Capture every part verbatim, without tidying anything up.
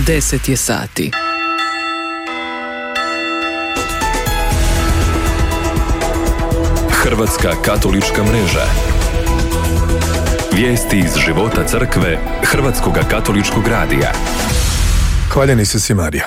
deset je sati. Hrvatska katolička mreža. Vijesti iz života crkve Hrvatskog katoličkog radija. Hvaljeni su si Marija.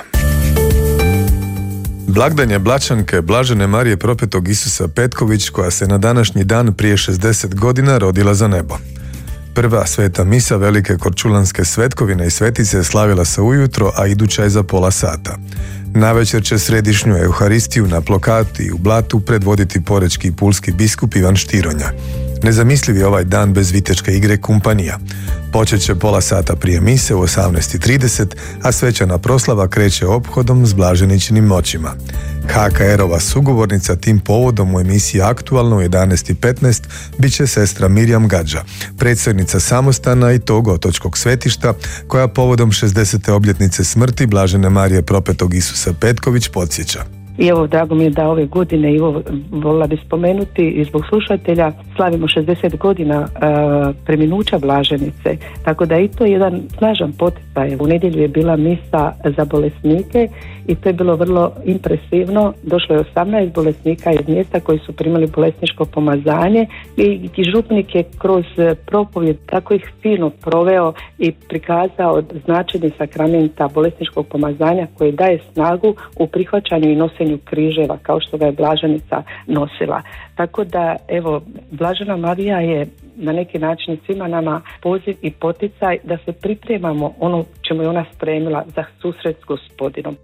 Blagdanje Blaćanke Blažene Marije propetog Isusa Petković, koja se na današnji dan prije šezdeset godina rodila za nebo. Prva sveta misa Velike Korčulanske svetkovine i svetice slavila se ujutro, a iduća je za pola sata. Navečer će središnju Euharistiju na Plokati u Blatu predvoditi porečki i pulski biskup Ivan Štironja. Nezamisliv je ovaj dan bez viteške igre kumpanija. Počet će pola sata prije mise u osamnaest i trideset, a svečana proslava kreće ophodom s blaženičinim noćima. ha ka erova sugovornica tim povodom u emisiji Aktualno u jedanaest i petnaest bit će sestra Mirjam Gadža, predsjednica samostana i tog otočkog svetišta, koja povodom šezdesete obljetnice smrti Blažene Marije propetog Isusa Petković podsjeća. I evo, drago mi je da ove godine, i ovo volila bi spomenuti i zbog slušatelja, slavimo šezdeset godina uh, preminuća Blaženice, tako da i to je jedan snažan poticaj. U nedjelju je bila misa za bolesnike i to je bilo vrlo impresivno. Došlo je osamnaest bolesnika iz mjesta koji su primali bolesničko pomazanje i, i župnik je kroz propovjed tako ih fino proveo i prikazao značenje sakramenta bolesničkog pomazanja koje daje snagu u prihvaćanju i nosenju križeva, kao što ga je Blaženica nosila. Tako da, evo, Blažena Marija je na neki način svima nama poziv i poticaj da se pripremamo ono čemu je ona spremila za susret s Gospodinom.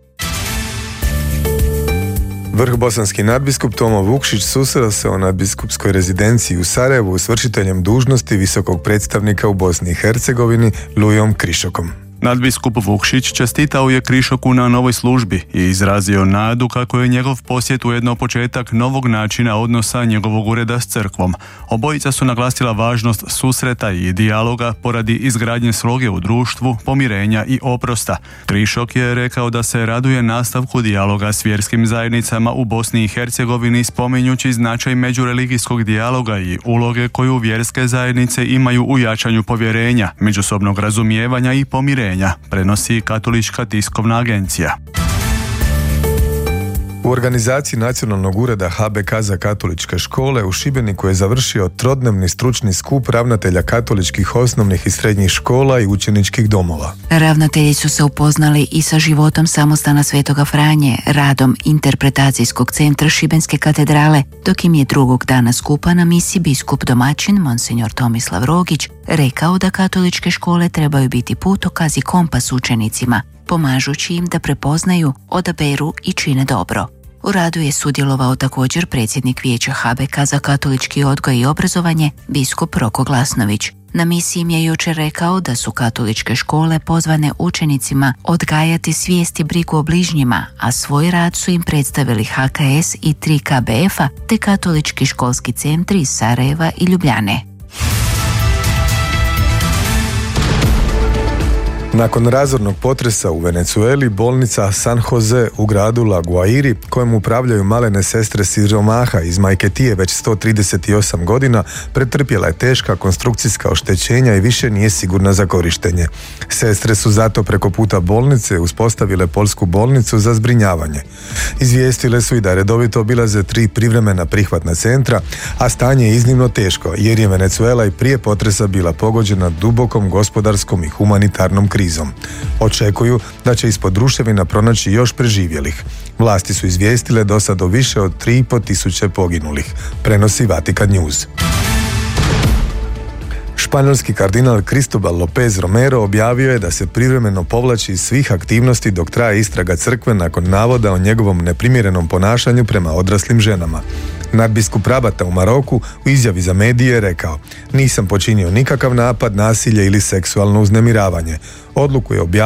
Vrhbosanski nadbiskup Tomo Vukšić susreo se o nadbiskupskoj rezidenciji u Sarajevu s vršiteljem dužnosti visokog predstavnika u Bosni i Hercegovini Lujom Krišokom. Nadbiskup Vukšić čestitao je Krišoku na novoj službi i izrazio nadu kako je njegov posjet ujedno početak novog načina odnosa njegovog ureda s crkvom. Obojica su naglasila važnost susreta i dijaloga poradi izgradnje sloge u društvu, pomirenja i oprosta. Krišok je rekao da se raduje nastavku dijaloga s vjerskim zajednicama u Bosni i Hercegovini, spominjući značaj međureligijskog dijaloga i uloge koju vjerske zajednice imaju u jačanju povjerenja, međusobnog razumijevanja i pomirenja, prenosi Katolička tiskovna agencija. U organizaciji Nacionalnog ureda ha be ka za katoličke škole u Šibeniku je završio trodnevni stručni skup ravnatelja katoličkih osnovnih i srednjih škola i učeničkih domova. Ravnatelji su se upoznali i sa životom samostana Svetoga Franje, radom interpretacijskog centra Šibenske katedrale, dok im je drugog dana skupa na misi biskup domaćin Monsignor Tomislav Rogić rekao da katoličke škole trebaju biti putokaz i kompas učenicima, pomažući im da prepoznaju, odaberu i čine dobro. U radu je sudjelovao također predsjednik vijeća ha be ka za katolički odgoj i obrazovanje, biskup Roko Glasnović. Na misiji im je jučer rekao da su katoličke škole pozvane učenicima odgajati svijest i brigu o bližnjima, a svoj rad su im predstavili ha ka es i tri ka be efa te katolički školski centri iz Sarajeva i Ljubljane. Nakon razornog potresa u Venezueli, bolnica San Jose u gradu La Guairi, kojem upravljaju malene sestre siromaha iz Majketije već sto trideset osam godina, pretrpjela je teška konstrukcijska oštećenja i više nije sigurna za korištenje. Sestre su zato preko puta bolnice uspostavile polsku bolnicu za zbrinjavanje. Izvijestile su i da redovito obilaze tri privremena prihvatna centra, a stanje je iznimno teško jer je Venezuela i prije potresa bila pogođena dubokom gospodarskom i humanitarnom krizom. Očekuju da će ispod ruševina pronaći još preživjelih. Vlasti su izvijestile do sad o više od tri i pol tisuće poginulih, prenosi Vatikan News. Španjolski kardinal Cristobal López Romero objavio je da se privremeno povlači iz svih aktivnosti dok traje istraga crkve nakon navoda o njegovom neprimjerenom ponašanju prema odraslim ženama. Nadbiskup Rabata u Maroku u izjavi za medije je rekao: "Nisam počinio nikakav napad, nasilje ili seksualno uznemiravanje." Odluku je objavio